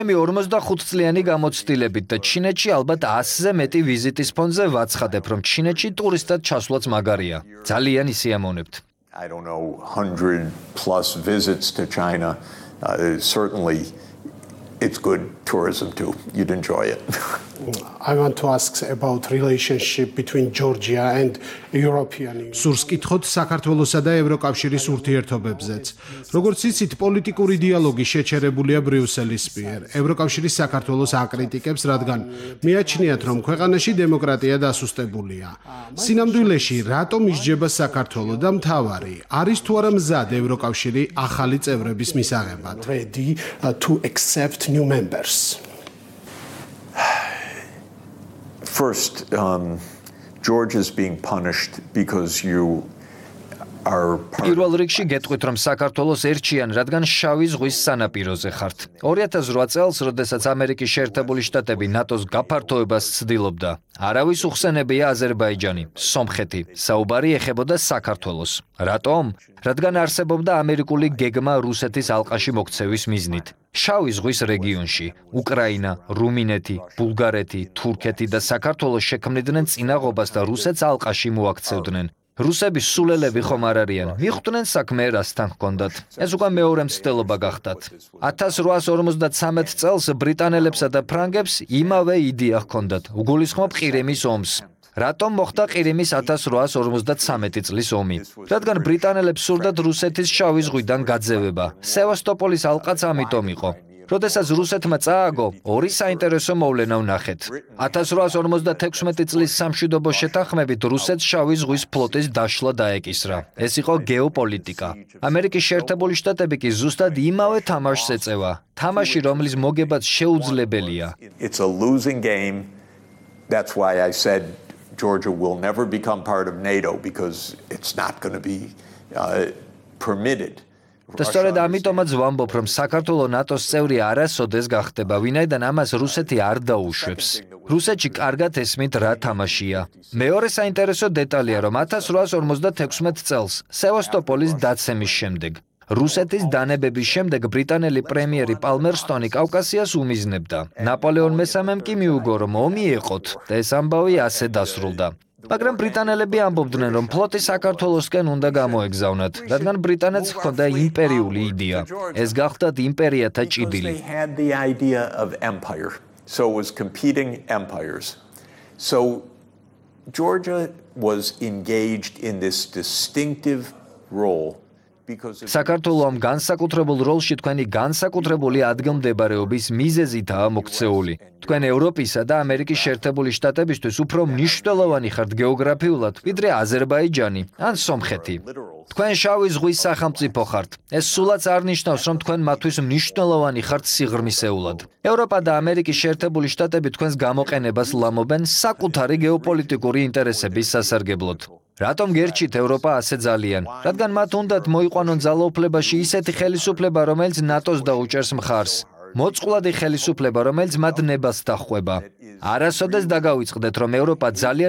მე 45 წლიანი გამოცდილებით და ჩინეთში ალბათ 100-ზე მეტი ვიზიტის ფონზე ვაცხადებ, რომ ჩინეთში ტურისტად ჩასვლაც მაგარია. ძალიან ისიამოვნებთ. I don't know, 100+ visits to China. Certainly, it's good tourism too. You'd enjoy it. I want to ask about relationship between Georgia and European Union. სურს კითხოთ საქართველოსა და ევროკავშირის ურთიერთობებზეც. როგორც იცით, პოლიტიკური დიალოგი შეჩერებულია ბრიუსელის მიერ. ევროკავშირის საქართველოს აკრიტიკებს, რადგან მიაჩნიათ, რომ ქვეყანაში დემოკრატია დასუსტებულია. სინამდვილეში, რატომ ისჯება საქართველო და მთავარი, არის თუ არა მზად ევროკავშირი ახალი წევრების მისაღებად? Ready to accept new members. First, Georgia is being punished because you are part პირველ რიგში გეტყვით, რომ საქართველოს ერჩიან, რადგან შავი ზღვის სანაპიროზე ხართ. 2008 წელს, როდესაც ამერიკის შეერთებული შტატები ნატოს გაფართოებას ცდილობდა, არავის უხსენებია აზერბაიჯანი, სომხეთი, საუბარი ეხებოდა საქართველოს. რატომ? რადგან არსებობდა ამერიკული გეგმა რუსეთის ალყაში მოქცევის მიზნით. შავი ზღვის რეგიონში უკრაინა, რუმინეთი, ბულგარეთი, თურქეთი და საქართველოს შექმნიდნენ წინაღობას და რუსეთს ალყაში მოაქცევდნენ. რუსების სულელები ხომ არ არიან, მიხვდნენ საქმე რასთან ჰქონდათ. ეს უკვე მეორე მცდელობა გახდათ. 1853 წელს ბრიტანელებსა და ფრანგებს იმავე იდეა ჰქონდათ, უგულისხმობ ყირიმის ომს. რატომ მოხდა ყირიმის 1853 წლის ომი? რადგან ბრიტანელებს სურდათ რუსეთის შავი ზღვიდან გაძევება. სევასტოპოლის ალყაც ამიტომ იყო. როდესაც რუსეთმა წააგო, ორი საინტერესო მოვლენა ვნახეთ. 1856 წლის სამშვიდობო შეთანხმებით რუსეთს შავი ზღვის ფლოტის დაშლა დაეკისრა. ეს იყო გეოპოლიტიკა. ამერიკის შეერთებული შტატები კი ზუსტად იმავე თამაშს ეწევა. თამაში, რომლის მოგებაც შეუძლებელია. It's a losing game. That's why I said Georgia will never become part of NATO because it's not going to be permitted. და სწორედ ამიტომაც ვამბობ, რომ საქართველო ნატოს წევრი არასოდეს გახდება, ვინაიდან ამას რუსეთი არ დაუშვებს. რუსეთში კარგად ესმით რა თამაშია. მეორე საინტერესო დეტალია, რომ 1856 წელს სევასტოპოლის დაცემის შემდეგ რუსეთის დანებების შემდეგ ბრიტანელი პრემიერი პალმერსტონი კავკასიას უმიზნებდა. ნაპოლეონ მესამემ კი მიუგო, რომ ომი ეყოთ და ეს ამბავი ასე დასრულდა. მაგრამ ბრიტანელები ამბობდნენ, რომ ფლოტი საქართველოსკენ უნდა გამოეგზავნათ, რადგან ბრიტანეთს ჰქონდა იმპერიული იდეა. ეს გახლდათ იმპერიათა ჭიდილი. They had the idea of empire. So it was competing empires. So Georgia was engaged in this distinctive role. საქართველო ამ განსაკუთრებულ როლში თქვენი განსაკუთრებული ადგილმდებარეობის მიზეზითაა მოქცეული. თქვენ ევროპისა და ამერიკის შეერთებული შტატებისთვის უფრო მნიშვნელოვანი ხართ გეოგრაფიულად, ვიდრე აზერბაიჯანი ან სომხეთი. თქვენ შავი ზღვის სახელმწიფო ხართ. ეს სულაც არ ნიშნავს, რომ თქვენ მათთვის მნიშვნელოვანი ხართ სიღრმისეულად. ევროპა და ამერიკის შეერთებული შტატები თქვენს გამოყენებას ლამობენ საკუთარი გეოპოლიტიკური ინტერესების სასარგებლოდ. რატომ გერჩით ევროპა ასე ძალიან? რადგან მათ უნდათ მოიყვანონ ძალაუფლებაში ისეთი ხელისუფლება, რომელიც ნატოს დაუჭერს მხარს. მოწყვლადი ხელისუფლება, რომელიც მათ ნებას დაჰყვება. არასოდეს დაგავიწყდეთ, რომ ევროპა ძალიან